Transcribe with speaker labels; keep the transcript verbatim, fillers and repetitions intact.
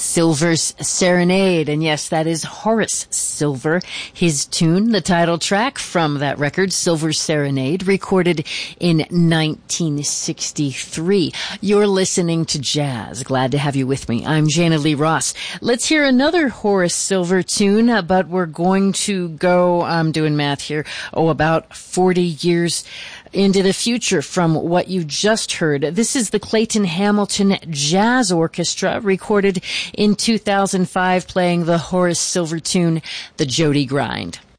Speaker 1: Silver's Serenade. And yes, that is Horace Silver. His tune, the title track from that record, Silver's Serenade, recorded in nineteen sixty-three. You're listening to Jazz. Glad to have you with me. I'm Jana Lee Ross. Let's hear another Horace Silver tune, uh, but we're going to go, I'm doing math here, oh, about forty years into the future from what you just heard. This is the Clayton Hamilton Jazz Orchestra, recorded in two thousand five, playing the Horace Silver tune, The Jody Grind.